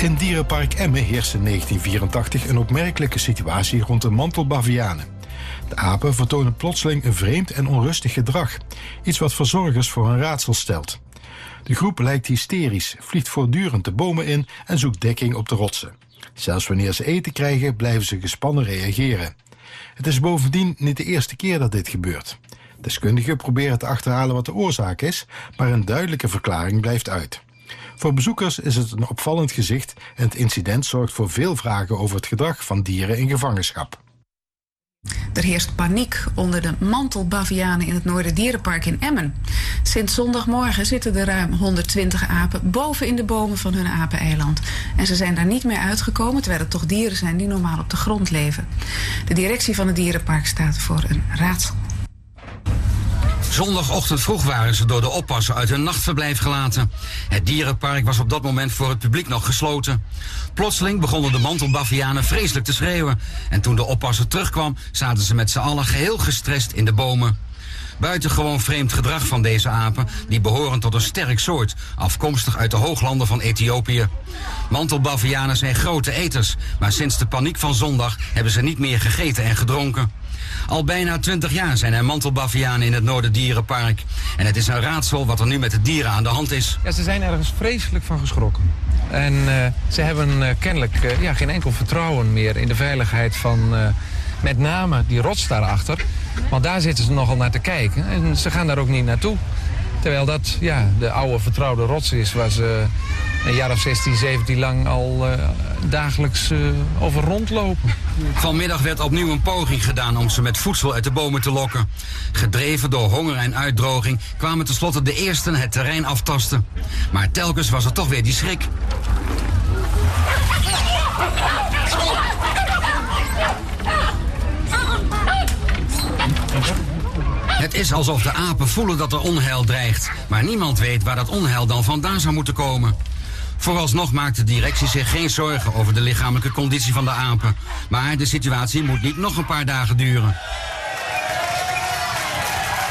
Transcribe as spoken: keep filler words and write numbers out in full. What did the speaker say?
In Dierenpark Emmen heerst in negentien vierentachtig een opmerkelijke situatie rond de mantelbavianen. De apen vertonen plotseling een vreemd en onrustig gedrag. Iets wat verzorgers voor een raadsel stelt. De groep lijkt hysterisch, vliegt voortdurend de bomen in en zoekt dekking op de rotsen. Zelfs wanneer ze eten krijgen, blijven ze gespannen reageren. Het is bovendien niet de eerste keer dat dit gebeurt. Deskundigen proberen te achterhalen wat de oorzaak is, maar een duidelijke verklaring blijft uit. Voor bezoekers is het een opvallend gezicht en het incident zorgt voor veel vragen over het gedrag van dieren in gevangenschap. Er heerst paniek onder de mantelbavianen in het Noorderdierenpark in Emmen. Sinds zondagmorgen zitten er ruim honderdtwintig apen boven in de bomen van hun apeneiland. En ze zijn daar niet meer uitgekomen, terwijl het toch dieren zijn die normaal op de grond leven. De directie van het dierenpark staat voor een raadsel. Zondagochtend vroeg waren ze door de oppasser uit hun nachtverblijf gelaten. Het dierenpark was op dat moment voor het publiek nog gesloten. Plotseling begonnen de mantelbavianen vreselijk te schreeuwen. En toen de oppasser terugkwam, zaten ze met z'n allen geheel gestrest in de bomen. Buitengewoon vreemd gedrag van deze apen, die behoren tot een sterk soort, afkomstig uit de hooglanden van Ethiopië. Mantelbavianen zijn grote eters, maar sinds de paniek van zondag hebben ze niet meer gegeten en gedronken. Al bijna twintig jaar zijn er mantelbavianen in het Noorderdierenpark. En het is een raadsel wat er nu met de dieren aan de hand is. Ja, ze zijn ergens vreselijk van geschrokken. En uh, ze hebben uh, kennelijk uh, ja, geen enkel vertrouwen meer in de veiligheid van uh, met name die rots daarachter. Want daar zitten ze nogal naar te kijken en ze gaan daar ook niet naartoe. Terwijl dat ja, de oude vertrouwde rots is waar ze een jaar of zestien, zeventien lang al uh, dagelijks uh, over rondlopen. Vanmiddag werd opnieuw een poging gedaan om ze met voedsel uit de bomen te lokken. Gedreven door honger en uitdroging kwamen tenslotte de eersten het terrein aftasten. Maar telkens was er toch weer die schrik. Het is alsof de apen voelen dat er onheil dreigt. Maar niemand weet waar dat onheil dan vandaan zou moeten komen. Vooralsnog maakt de directie zich geen zorgen over de lichamelijke conditie van de apen. Maar de situatie moet niet nog een paar dagen duren.